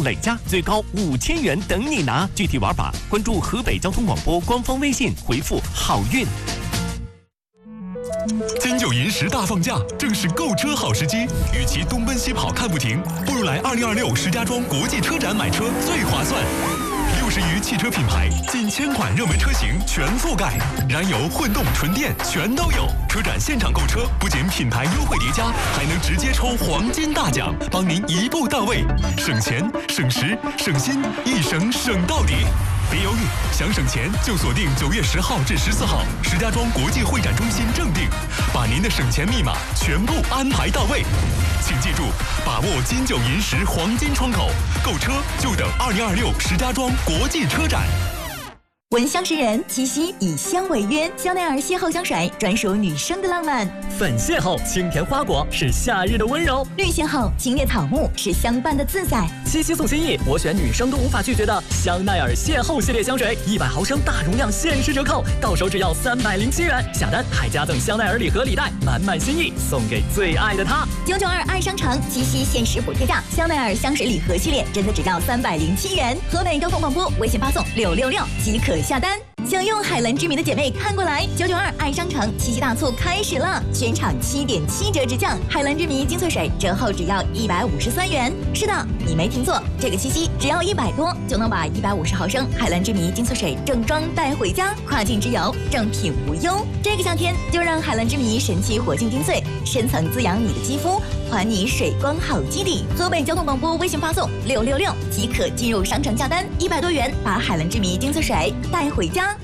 累加，最高5000元等你拿。具体玩法关注河北交通广播官方微信，回复好运。 金九银10大放假，正是购车好时机。与其东奔西跑看不停，不如来2026石家庄国际车展买车最划算。60余汽车品牌，近1000款热门车型全覆盖，燃油、混动、纯电全都有。车展现场购车，不仅品牌优惠叠加，还能直接抽黄金大奖，帮您一步到位，省钱、省时、省心，一省省到底。别犹豫，想省钱就锁定9月10号至14号，石家庄国际会展中心正定，把您的省钱密码全部安排到位。请记住，把握金九银10黄金窗口，购车就等2026石家庄国际车展。 闻香识人，七夕以香为约，香奈儿邂逅香水专属女生的浪漫。 粉邂逅清甜花果是夏日的温柔， 绿邂逅清冽草木是相伴的自在。 七夕送心意，我选女生都无法拒绝的香奈儿邂逅系列香水，100毫升大容量限时折扣，到手只要307元，下单还加赠香奈儿礼盒礼袋，满满心意送给最爱的他。 992爱商城七夕限时补贴价，香奈儿香水礼盒系列真的只要307元。河北交通广播微信发送666即可下单。想用海蓝之谜的姐妹看过来，992爱商城七夕大促开始了，全场7.7折直降，海蓝之谜精粹水折后只要153元。是的，你没听错，这个七夕只要100多就能把150毫升海蓝之谜精粹水正装带回家，跨境之游正品无忧。这个夏天就让海蓝之谜神奇活性精粹深层滋养你的肌肤，还你水光好基底。河北交通广播微信发送666即可进入商城下单，100多元把海蓝之谜精粹水带回家。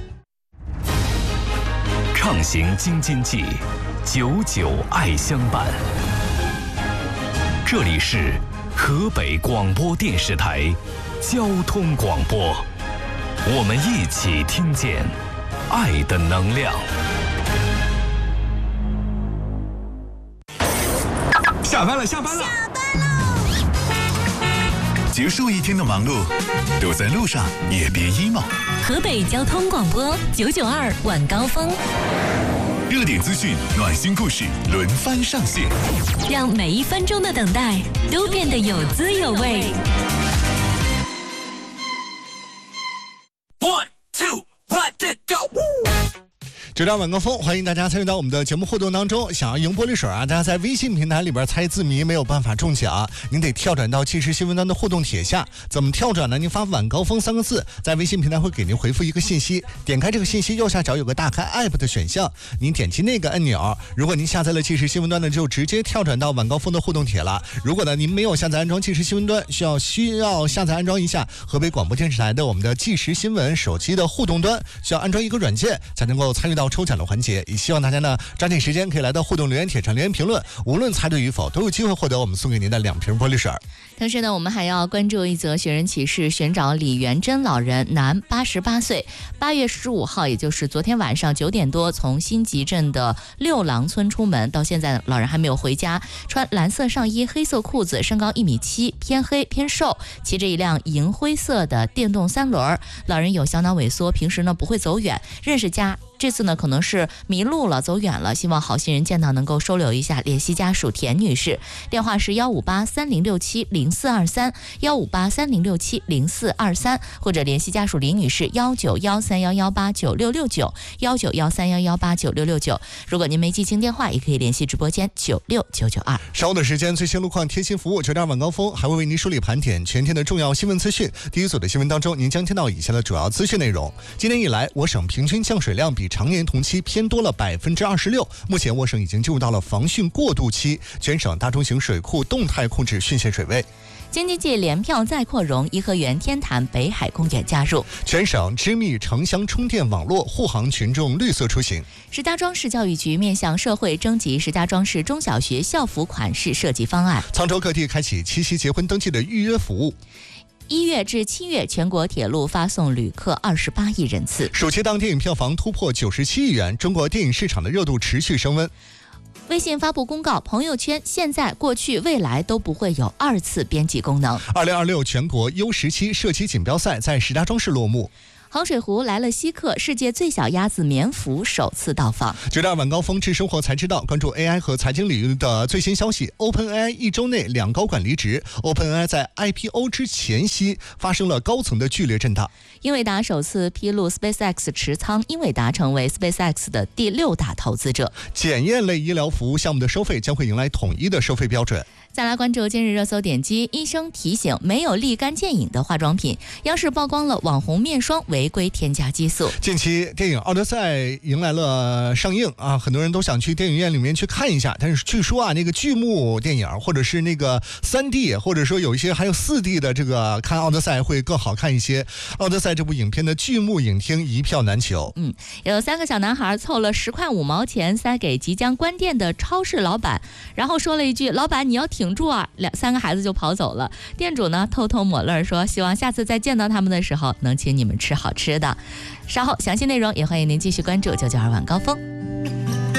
畅行京津冀，99爱相伴。这里是河北广播电视台交通广播，我们一起听见爱的能量。 下班了，下班了， 结束一天的忙碌，都在路上也别 emo。 河北交通广播992晚高峰， 热点资讯、暖心故事轮番上线， 让每一分钟的等待都变得有滋有味。 One, two, let it go。 这张晚高峰，欢迎大家参与到我们的节目互动当中。想要赢玻璃水啊，大家在微信平台里边猜字谜没有办法中奖，您得跳转到即时新闻端的互动帖下。怎么跳转呢？您发晚高峰3个字，在微信平台会给您回复一个信息，点开这个信息右下角有个大开 app 的选项，您点击那个按钮。如果您下载了即时新闻端呢，就直接跳转到晚高峰的互动帖了。如果呢您没有下载安装即时新闻端，需要下载安装一下河北广播电视台的我们的即时新闻手机的互动端，需要安装一个软件才能够参与到抽奖的环节。也希望大家呢抓紧时间可以来到互动留言帖上留言评论，无论猜对与否都有机会获得我们送给您的2瓶玻璃水。 同时呢，我们还要关注一则寻人启事，寻找李元珍老人，男，88岁，8月15号，也就是昨天晚上9点多，从新集镇的六郎村出门，到现在老人还没有回家，穿蓝色上衣、黑色裤子，身高1.7米，偏黑偏瘦，骑着一辆银灰色的电动3轮。老人有小脑萎缩，平时呢不会走远，认识家。这次呢可能是迷路了，走远了，希望好心人见到能够收留一下，联系家属田女士，电话是15830670423 15830670423，或者联系家属林女士19131189669 19131189669。如果您没记清电话，也可以联系直播间96992。 稍后的时间，最新路况贴心服务9点晚高峰还会为您梳理盘点全天的重要新闻资讯。第一组的新闻当中，您将听到以下的主要资讯内容。今年以来，我省平均降水量比常年同期偏多了26%，目前我省已经进入到了防汛过渡期，全省大中型水库动态控制汛限水位。 京津冀联票再扩容，颐和园、天坛、北海公园加入。 全省织密城乡充电网络护航群众绿色出行。 石家庄市教育局面向社会征集石家庄市中小学校服款式设计方案。 沧州各地开启七夕结婚登记的预约服务。 1月至7月，全国铁路发送旅客28亿人次。 暑期档电影票房突破97亿元，中国电影市场的热度持续升温。 微信发布公告，朋友圈现在、过去、未来都不会有2次编辑功能。 2026全国 U17 射击锦标赛在石家庄市落幕。 杭水湖来了稀客，世界最小鸭子棉服首次到访。 9.2晚高峰，知生活才知道，关注 AI 和财经领域的最新消息。OpenAI 一周内2高管离职。OpenAI 在 IPO 之前夕发生了高层的剧烈震荡。检验类医疗服务项目的收费将会迎来统一的收费标准。 再来关注今日热搜点击：医生提醒没有立竿见影的化妆品。央视曝光了网红面霜违规添加激素。 近期电影《奥德赛》迎来了上映啊，很多人都想去电影院里面去看一下，但是据说啊，那个剧目电影或者是那个3D， 或者说有一些还有4D 的这个看《奥德赛》会更好看一些。《奥德赛》这部影片的剧目影厅一票难求。 有3个小男孩凑了10块5毛钱塞给即将关店的超市老板，然后说了一句：“老板，你要挺住啊！”3个孩子就跑走了。店主呢偷偷抹泪说：“希望下次再见到他们的时候，能请你们吃好吃的。”稍后详细内容也欢迎您继续关注992晚高峰。